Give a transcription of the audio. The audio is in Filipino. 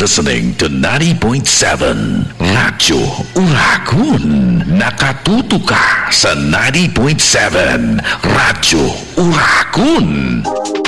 listening to 90.7 Radyo Uragon. Nakatuto ka sa 90.7 Radyo Uragon.